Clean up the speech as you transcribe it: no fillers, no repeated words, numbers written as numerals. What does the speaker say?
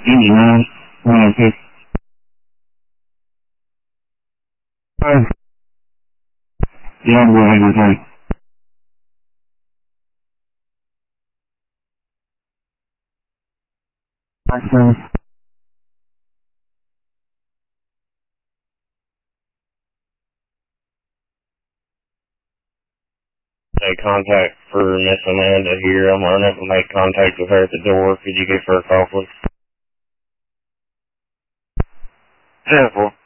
89, 106. Yeah, go ahead with that. Make contact for Miss Amanda here. I'm unable to make contact with her at the door. Could you give her a call, please? 10-4.